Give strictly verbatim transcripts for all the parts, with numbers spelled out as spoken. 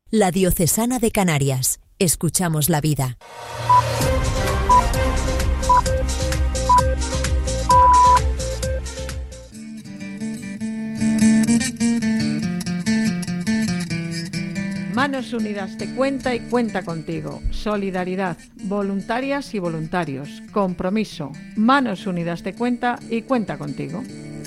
La Diocesana de Canarias. Escuchamos la vida. Manos Unidas te cuenta y cuenta contigo. Solidaridad, voluntarias y voluntarios. Compromiso. Manos Unidas te cuenta y cuenta contigo.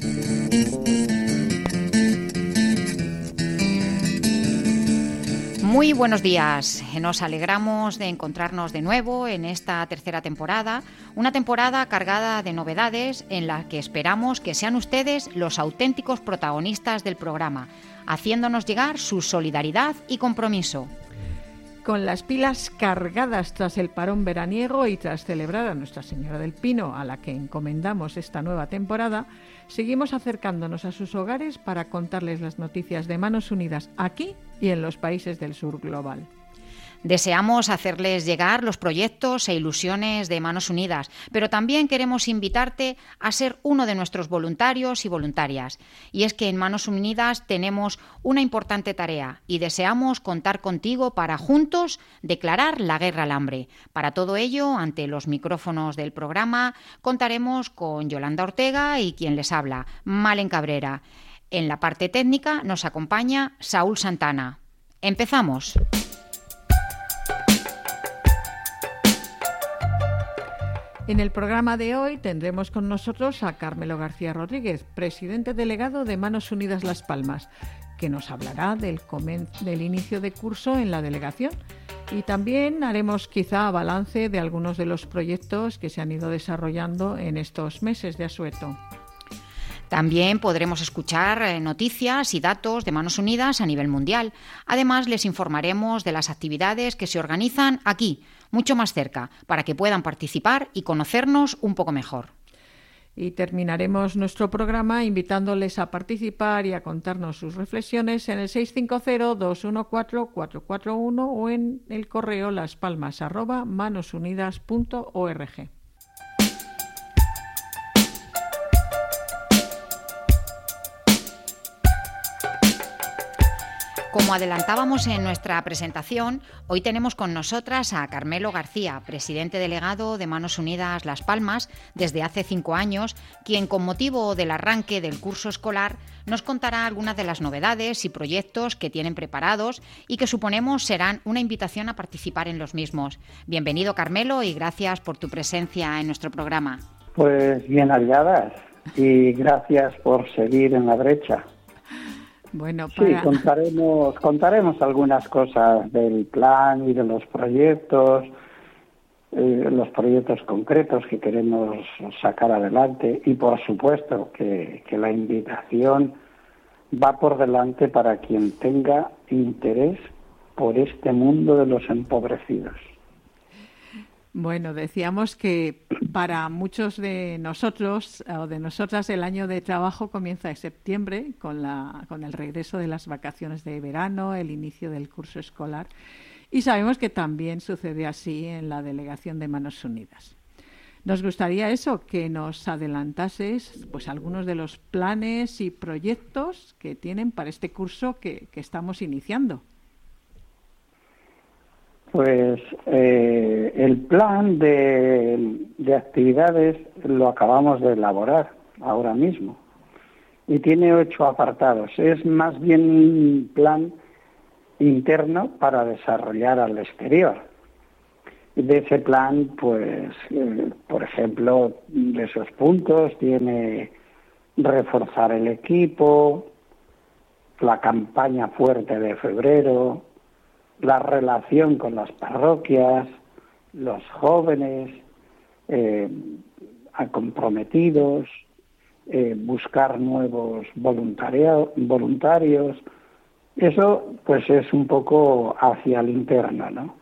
Muy buenos días. Nos alegramos de encontrarnos de nuevo en esta tercera temporada, una temporada cargada de novedades en la que esperamos que sean ustedes los auténticos protagonistas del programa, haciéndonos llegar su solidaridad y compromiso. Con las pilas cargadas tras el parón veraniego y tras celebrar a Nuestra Señora del Pino, a la que encomendamos esta nueva temporada, seguimos acercándonos a sus hogares para contarles las noticias de Manos Unidas aquí y en los países del sur global. Deseamos hacerles llegar los proyectos e ilusiones de Manos Unidas, pero también queremos invitarte a ser uno de nuestros voluntarios y voluntarias. Y es que en Manos Unidas tenemos una importante tarea y deseamos contar contigo para juntos declarar la guerra al hambre. Para todo ello, ante los micrófonos del programa, contaremos con Yolanda Ortega y quien les habla, Malen Cabrera. En la parte técnica nos acompaña Saúl Santana. ¡Empezamos! En el programa de hoy tendremos con nosotros a Carmelo García Rodríguez, presidente delegado de Manos Unidas Las Palmas, que nos hablará del, comen- del inicio de curso en la delegación. Y también haremos quizá balance de algunos de los proyectos que se han ido desarrollando en estos meses de asueto. También podremos escuchar noticias y datos de Manos Unidas a nivel mundial. Además, les informaremos de las actividades que se organizan aquí, mucho más cerca, para que puedan participar y conocernos un poco mejor. Y terminaremos nuestro programa invitándoles a participar y a contarnos sus reflexiones en el seis cinco cero, dos uno cuatro, cuatro cuatro uno o en el correo laspalmas arroba manosunidas punto org. Como adelantábamos en nuestra presentación, hoy tenemos con nosotras a Carmelo García, presidente delegado de Manos Unidas Las Palmas desde hace cinco años, quien con motivo del arranque del curso escolar nos contará algunas de las novedades y proyectos que tienen preparados y que suponemos serán una invitación a participar en los mismos. Bienvenido, Carmelo, y gracias por tu presencia en nuestro programa. Pues bien halladas y gracias por seguir en la brecha. Bueno, para... Sí, contaremos, contaremos algunas cosas del plan y de los proyectos, eh, los proyectos concretos que queremos sacar adelante y por supuesto que, que la invitación va por delante para quien tenga interés por este mundo de los empobrecidos. Bueno, decíamos que para muchos de nosotros o de nosotras el año de trabajo comienza en septiembre con, la, con el regreso de las vacaciones de verano, el inicio del curso escolar, y sabemos que también sucede así en la delegación de Manos Unidas. Nos gustaría eso, que nos adelantases pues algunos de los planes y proyectos que tienen para este curso que, que estamos iniciando. Pues eh, el plan de, de actividades lo acabamos de elaborar ahora mismo y tiene ocho apartados. Es más bien un plan interno para desarrollar al exterior. Y de ese plan, pues, eh, por ejemplo, de esos puntos tiene reforzar el equipo, la campaña fuerte de febrero, la relación con las parroquias, los jóvenes eh, comprometidos, eh, buscar nuevos voluntarios, voluntarios. Eso pues es un poco hacia el interno, ¿no?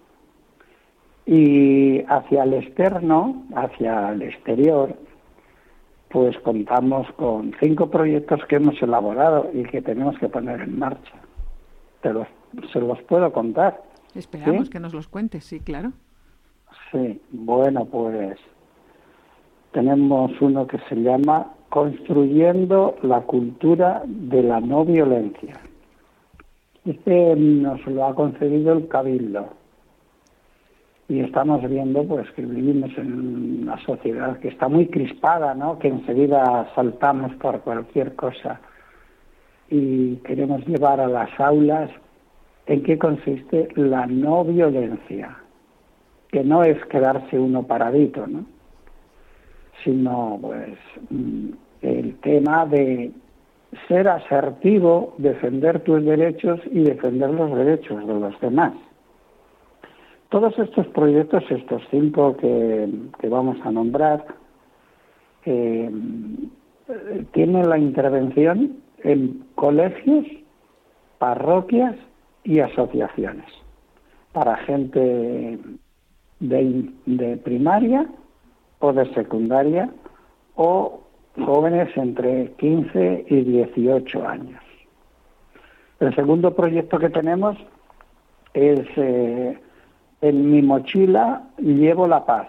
Y hacia el externo, hacia el exterior, pues contamos con cinco proyectos que hemos elaborado y que tenemos que poner en marcha. Te los Se los puedo contar. Esperamos ¿Sí? que nos los cuentes, sí, claro. Sí, bueno, pues tenemos uno que se llama Construyendo la cultura de la no violencia. Este nos lo ha concedido el Cabildo. Y estamos viendo pues que vivimos en una sociedad que está muy crispada, ¿no? Que enseguida saltamos por cualquier cosa. Y queremos llevar a las aulas en qué consiste la no violencia, que no es quedarse uno paradito, ¿no? Sino pues el tema de ser asertivo, defender tus derechos y defender los derechos de los demás. Todos estos proyectos, estos cinco que, que vamos a nombrar, eh, tienen la intervención en colegios, parroquias y asociaciones para gente de, de primaria o de secundaria o jóvenes entre quince y dieciocho años. El segundo proyecto que tenemos es eh, En mi mochila llevo la paz.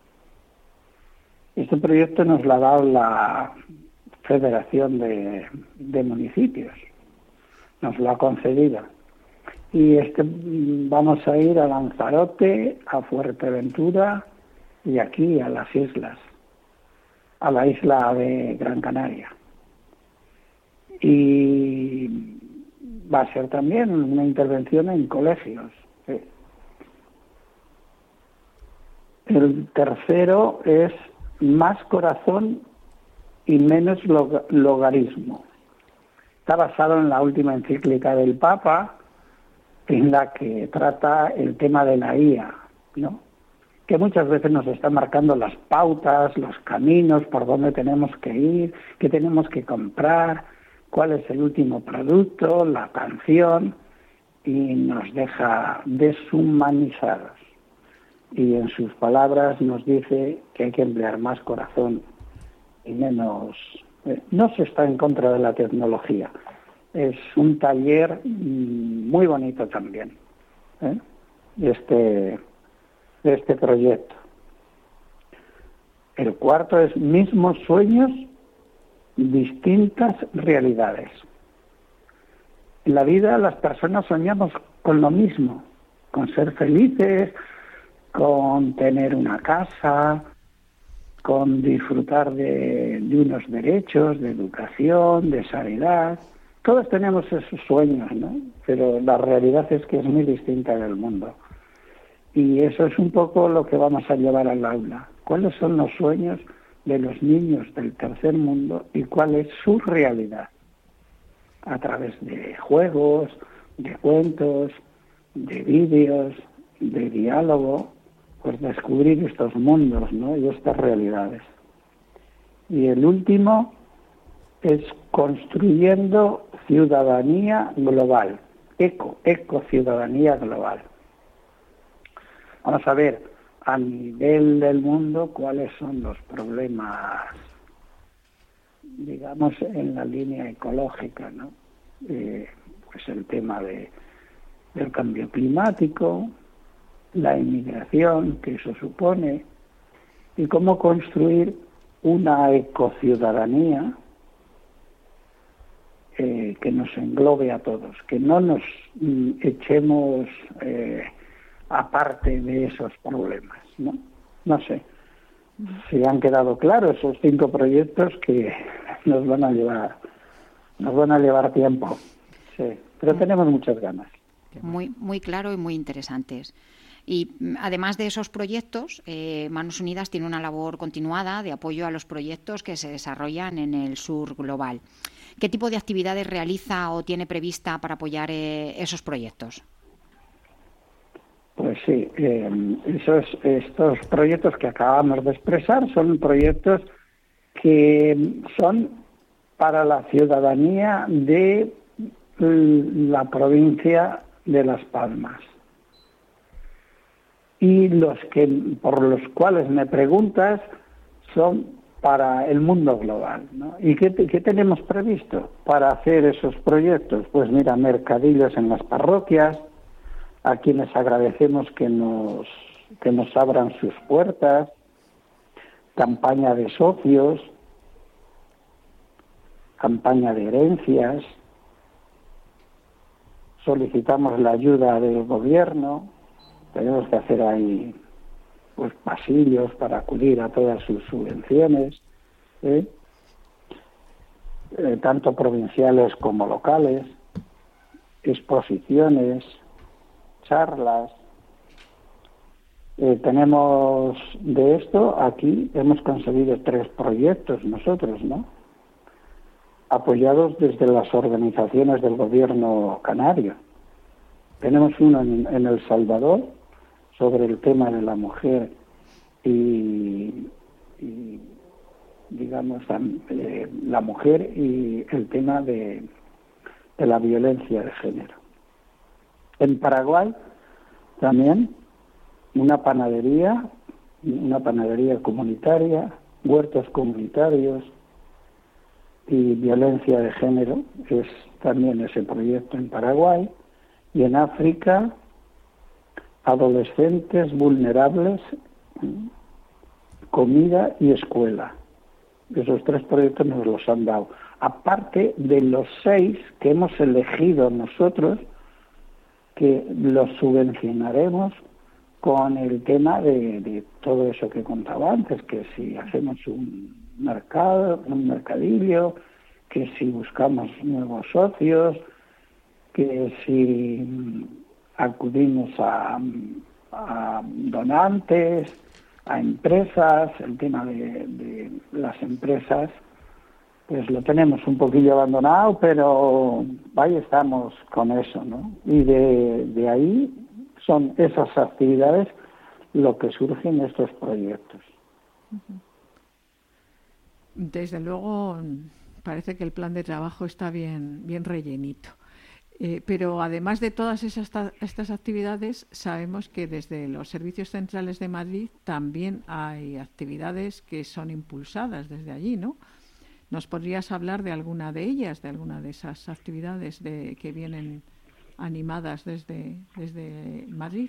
Este proyecto nos lo ha dado la Federación de, de Municipios, nos lo ha concedido. Y este vamos a ir a Lanzarote, a Fuerteventura y aquí a las islas, a la isla de Gran Canaria. Y va a ser también una intervención en colegios. Sí. El tercero es Más corazón y menos logarismo. Está basado en la última encíclica del Papa, en la que trata el tema de la I A, ¿no? Que muchas veces nos está marcando las pautas, los caminos, por dónde tenemos que ir, qué tenemos que comprar, cuál es el último producto, la canción, y nos deja deshumanizados. Y en sus palabras nos dice que hay que emplear más corazón y menos... Eh, no se está en contra de la tecnología. Es un taller muy bonito también, ¿eh? este, de este proyecto. El cuarto es Mismos sueños, distintas realidades. En la vida las personas soñamos con lo mismo, con ser felices, con tener una casa, con disfrutar de, de unos derechos, de educación, de sanidad. Todos tenemos esos sueños, ¿no? Pero la realidad es que es muy distinta del mundo. Y eso es un poco lo que vamos a llevar al aula. ¿Cuáles son los sueños de los niños del tercer mundo y cuál es su realidad? A través de juegos, de cuentos, de vídeos, de diálogo, pues descubrir estos mundos, ¿no? Y estas realidades. Y el último es construyendo ciudadanía global, eco, eco ciudadanía global. Vamos a ver a nivel del mundo cuáles son los problemas, digamos, en la línea ecológica, ¿no? Eh, pues el tema de, del cambio climático, la inmigración que eso supone, y cómo construir una ecociudadanía eh, que nos englobe a todos, que no nos mm, echemos eh, aparte de esos problemas, ¿no? No sé si han quedado claros esos cinco proyectos que nos van a llevar, nos van a llevar tiempo, sí, pero tenemos muchas ganas. Muy, muy claro y muy interesantes. Y además de esos proyectos, eh, Manos Unidas tiene una labor continuada de apoyo a los proyectos que se desarrollan en el sur global. ¿Qué tipo de actividades realiza o tiene prevista para apoyar eh, esos proyectos? Pues sí, eh, esos, estos proyectos que acabamos de expresar son proyectos que son para la ciudadanía de la provincia de Las Palmas. Y los que por los cuales me preguntas son para el mundo global, ¿no? ¿Y qué, qué tenemos previsto para hacer esos proyectos? Pues mira, mercadillos en las parroquias, a quienes agradecemos que nos, que nos abran sus puertas, campaña de socios, campaña de herencias, solicitamos la ayuda del gobierno, tenemos que hacer ahí pues pasillos para acudir a todas sus subvenciones, ¿eh? Eh, tanto provinciales como locales, exposiciones, charlas. Eh, tenemos de esto aquí, hemos conseguido tres proyectos nosotros, ¿no? Apoyados desde las organizaciones del gobierno canario. Tenemos uno en, en El Salvador sobre el tema de la mujer y, y digamos, eh, la mujer y el tema de, de la violencia de género. En Paraguay también una panadería, una panadería comunitaria, huertos comunitarios y violencia de género, es también ese proyecto en Paraguay. Y en África, adolescentes vulnerables, comida y escuela. Esos tres proyectos nos los han dado. Aparte de los seis que hemos elegido nosotros, que los subvencionaremos con el tema de, de todo eso que contaba antes, que si hacemos un mercado, un mercadillo, que si buscamos nuevos socios, que si acudimos a, a donantes, a empresas, el tema de, de las empresas, pues lo tenemos un poquillo abandonado, pero ahí estamos con eso, ¿no? Y de, de ahí son esas actividades lo que surgen estos proyectos. Desde luego, parece que el plan de trabajo está bien, bien rellenito. Eh, pero además de todas esas, estas actividades, sabemos que desde los servicios centrales de Madrid también hay actividades que son impulsadas desde allí, ¿no? ¿Nos podrías hablar de alguna de ellas, de alguna de esas actividades de, que vienen animadas desde, desde Madrid?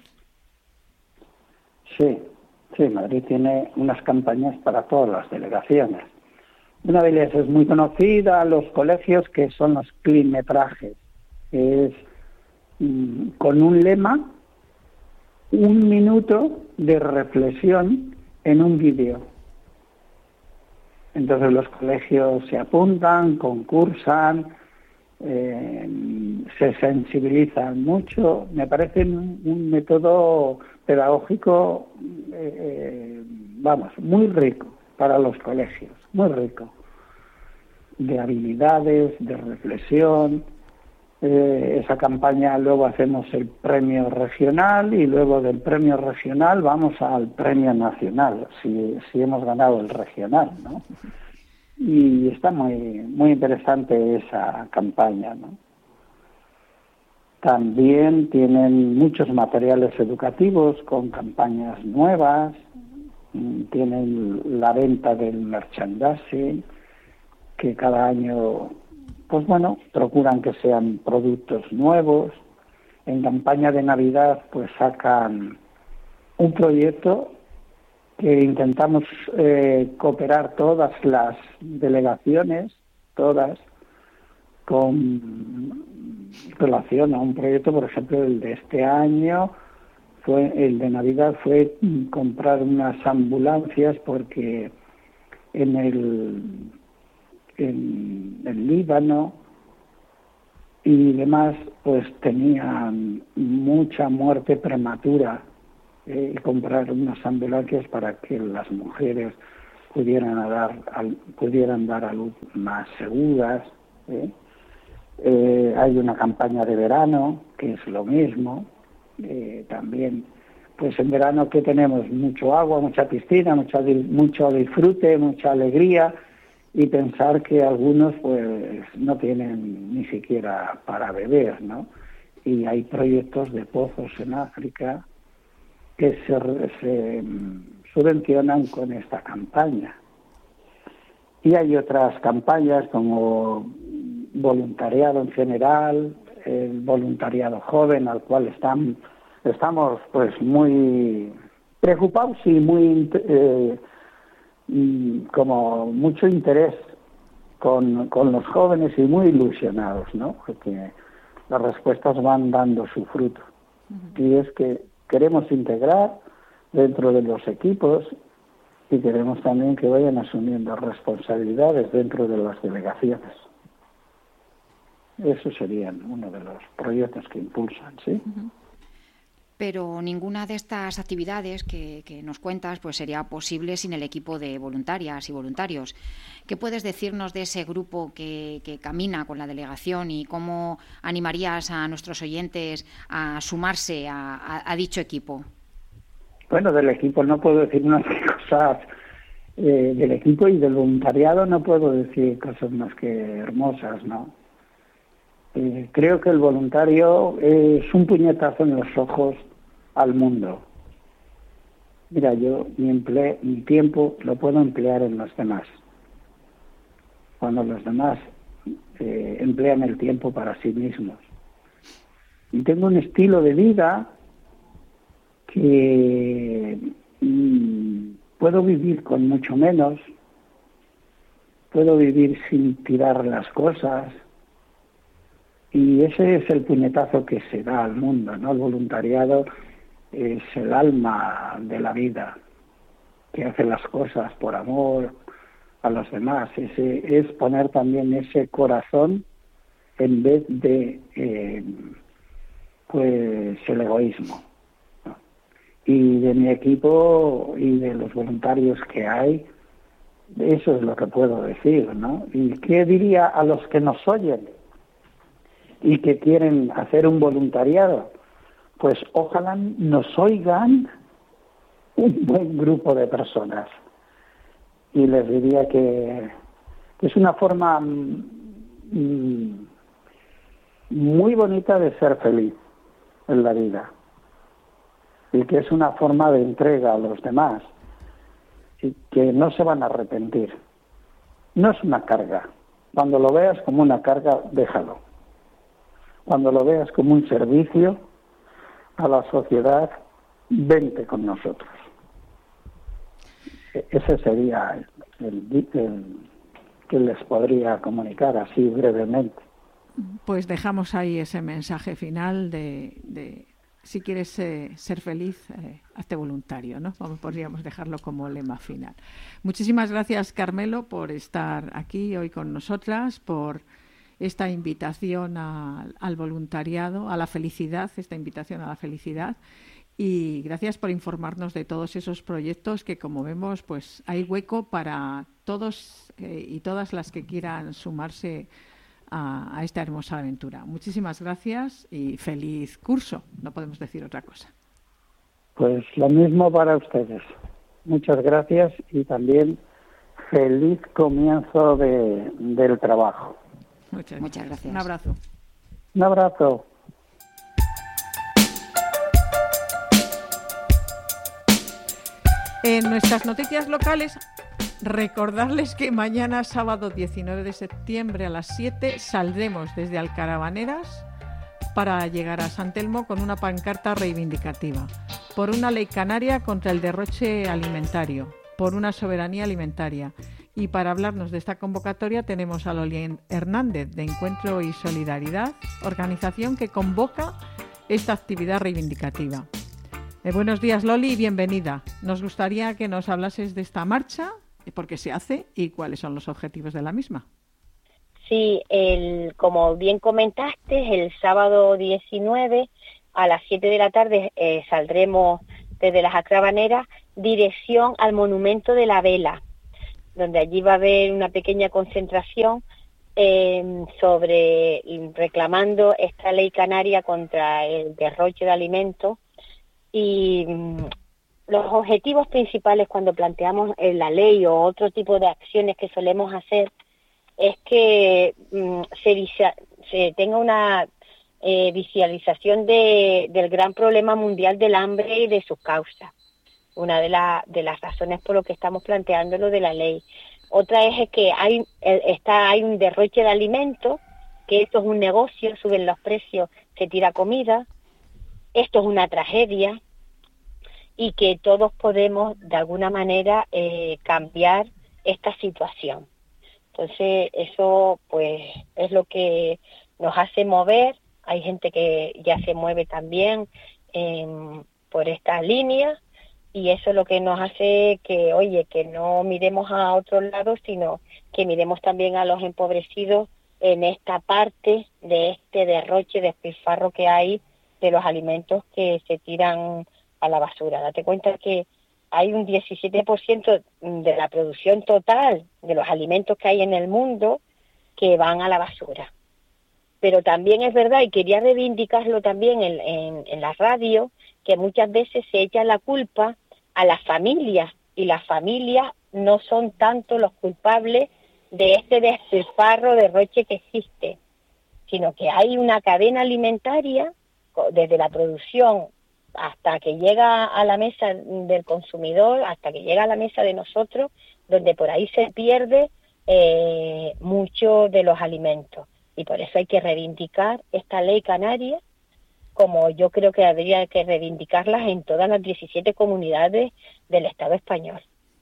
Sí, sí, Madrid tiene unas campañas para todas las delegaciones. Una de ellas es muy conocida, los colegios, que son los climetrajes. Es mm, con un lema, un minuto de reflexión en un vídeo. Entonces los colegios se apuntan, concursan, eh, se sensibilizan mucho. Me parece un, un método pedagógico, eh, vamos, muy rico para los colegios, muy rico, de habilidades, de reflexión. Eh, esa campaña luego hacemos el premio regional y luego del premio regional vamos al premio nacional, si, si hemos ganado el regional, ¿no? Y está muy, muy interesante esa campaña, ¿no? También tienen muchos materiales educativos con campañas nuevas, tienen la venta del merchandising, que cada año, pues bueno, procuran que sean productos nuevos. En campaña de Navidad, pues sacan un proyecto que intentamos eh, cooperar todas las delegaciones, todas, con relación a un proyecto, por ejemplo, el de este año, fue el de Navidad fue comprar unas ambulancias porque en el en el Líbano y demás pues tenían mucha muerte prematura, eh, y comprar unas ambulancias para que las mujeres pudieran dar al, pudieran dar a luz más seguras, ¿eh? Eh, hay una campaña de verano que es lo mismo, eh, también pues en verano que tenemos mucho agua, mucha piscina, mucha, mucho disfrute, mucha alegría, y pensar que algunos pues no tienen ni siquiera para beber, ¿no? Y hay proyectos de pozos en África que se, se subvencionan con esta campaña. Y hay otras campañas como voluntariado en general, el voluntariado joven, al cual están, estamos pues muy preocupados y muy eh, como mucho interés con, con los jóvenes y muy ilusionados, ¿no? Porque las respuestas van dando su fruto. Uh-huh. Y es que queremos integrar dentro de los equipos y queremos también que vayan asumiendo responsabilidades dentro de las delegaciones. Eso serían uno de los proyectos que impulsan, ¿sí? Uh-huh. Pero ninguna de estas actividades que, que nos cuentas pues sería posible sin el equipo de voluntarias y voluntarios. ¿Qué puedes decirnos de ese grupo que, que camina con la delegación y cómo animarías a nuestros oyentes a sumarse a, a, a dicho equipo? Bueno, del equipo no puedo decir unas cosas, eh, del equipo y del voluntariado no puedo decir cosas más que hermosas, ¿no? Eh, creo que el voluntario es un puñetazo en los ojos al mundo. Mira, yo mi, emple- mi tiempo lo puedo emplear en los demás. Cuando los demás eh, emplean el tiempo para sí mismos. Y tengo un estilo de vida que mmm, puedo vivir con mucho menos, puedo vivir sin tirar las cosas. Y ese es el puñetazo que se da al mundo, ¿no? El voluntariado es el alma de la vida, que hace las cosas por amor a los demás. Ese es poner también ese corazón en vez de eh, pues el egoísmo, ¿no? Y de mi equipo y de los voluntarios que hay, eso es lo que puedo decir, ¿no? ¿Y qué diría a los que nos oyen y que quieren hacer un voluntariado? Pues ojalá nos oigan un buen grupo de personas. Y les diría que, que es una forma mm, muy bonita de ser feliz en la vida. Y que es una forma de entrega a los demás. Y que no se van a arrepentir. No es una carga. Cuando lo veas como una carga, déjalo. Cuando lo veas como un servicio a la sociedad, vente con nosotros. Ese sería el, el, el que les podría comunicar así brevemente. Pues dejamos ahí ese mensaje final de, de si quieres eh, ser feliz, eh, hazte voluntario, ¿no? Vamos, podríamos dejarlo como lema final. Muchísimas gracias, Carmelo, por estar aquí hoy con nosotras, por esta invitación a, al voluntariado, a la felicidad, esta invitación a la felicidad. Y gracias por informarnos de todos esos proyectos que, como vemos, pues hay hueco para todos eh, y todas las que quieran sumarse a, a esta hermosa aventura. Muchísimas gracias y feliz curso. No podemos decir otra cosa. Pues lo mismo para ustedes. Muchas gracias y también feliz comienzo de, del trabajo. Muchas, Muchas gracias. Un abrazo. Un abrazo. En nuestras noticias locales, recordarles que mañana, sábado diecinueve de septiembre a las siete, saldremos desde Alcarabaneras para llegar a San Telmo con una pancarta reivindicativa por una ley canaria contra el derroche alimentario, por una soberanía alimentaria. Y para hablarnos de esta convocatoria tenemos a Loli Hernández, de Encuentro y Solidaridad, organización que convoca esta actividad reivindicativa. Eh, buenos días, Loli, y bienvenida. Nos gustaría que nos hablases de esta marcha, por qué se hace y cuáles son los objetivos de la misma. Sí, el, como bien comentaste, el sábado diecinueve a las siete de la tarde eh, saldremos desde las Alcarabaneras dirección al Monumento de la Vela, donde allí va a haber una pequeña concentración eh, sobre reclamando esta ley canaria contra el derroche de alimentos. Y mmm, los objetivos principales cuando planteamos eh, la ley o otro tipo de acciones que solemos hacer es que mmm, se, visa, se tenga una eh, visualización de, del gran problema mundial del hambre y de sus causas. Una de, la, de las razones por lo que estamos planteando lo de la ley. Otra es que hay, está, hay un derroche de alimentos, que esto es un negocio, suben los precios, se tira comida. Esto es una tragedia y que todos podemos de alguna manera eh, cambiar esta situación. Entonces eso pues es lo que nos hace mover hay gente que ya se mueve también eh, por esta línea, y eso es lo que nos hace que, oye, que no miremos a otros lados, sino que miremos también a los empobrecidos en esta parte de este derroche, despilfarro que hay de los alimentos que se tiran a la basura. Date cuenta que hay un diecisiete por ciento de la producción total de los alimentos que hay en el mundo que van a la basura. Pero también es verdad, y quería reivindicarlo también en, en, en la radio, que muchas veces se echa la culpa a las familias, y las familias no son tanto los culpables de este despilfarro, derroche que existe, sino que hay una cadena alimentaria, desde la producción hasta que llega a la mesa del consumidor, hasta que llega a la mesa de nosotros, donde por ahí se pierde eh, mucho de los alimentos. Y por eso hay que reivindicar esta ley canaria, como yo creo que habría que reivindicarlas en todas las diecisiete comunidades del Estado español.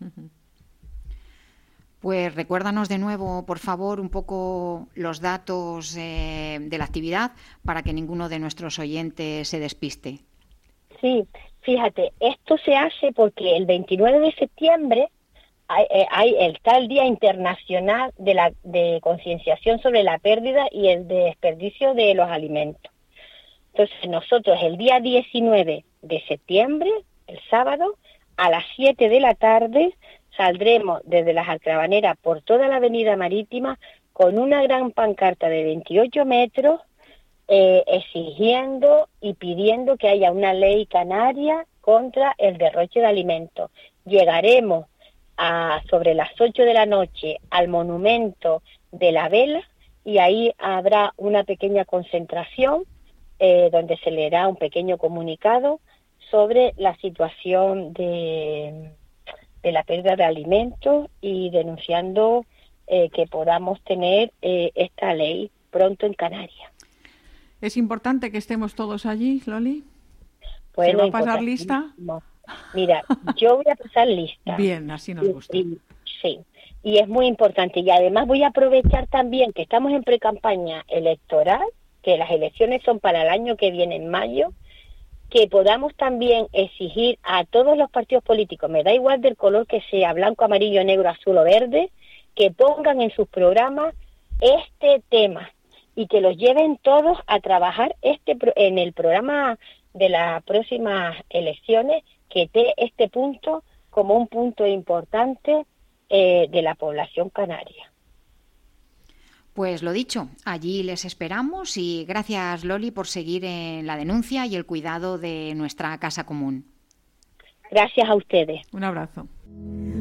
Pues recuérdanos de nuevo, por favor, un poco los datos eh, de la actividad para que ninguno de nuestros oyentes se despiste. Sí, fíjate, esto se hace porque el veintinueve de septiembre hay, hay el tal Día Internacional de, la, de concienciación sobre la pérdida y el desperdicio de los alimentos. Entonces nosotros el día diecinueve de septiembre, el sábado, a las siete de la tarde, saldremos desde las Alcrabaneras por toda la avenida marítima con una gran pancarta de veintiocho metros eh, exigiendo y pidiendo que haya una ley canaria contra el derroche de alimentos. Llegaremos a, sobre las ocho de la noche al monumento de la vela, y ahí habrá una pequeña concentración eh, donde se leerá un pequeño comunicado sobre la situación de, de la pérdida de alimentos, y denunciando eh, que podamos tener eh, esta ley pronto en Canarias. ¿Es importante que estemos todos allí, Loli? Bueno, ¿Se va a pasar lista? Mira, yo voy a pasar lista. Bien, así nos gusta. Y, sí, y es muy importante. Y además voy a aprovechar también que estamos en precampaña electoral, que las elecciones son para el año que viene, en mayo, que podamos también exigir a todos los partidos políticos, me da igual del color que sea, blanco, amarillo, negro, azul o verde, que pongan en sus programas este tema y que los lleven todos a trabajar este en el programa de las próximas elecciones, que esté este punto como un punto importante eh, de la población canaria. Pues lo dicho, allí les esperamos, y gracias, Loli, por seguir en la denuncia y el cuidado de nuestra casa común. Gracias a ustedes. Un abrazo.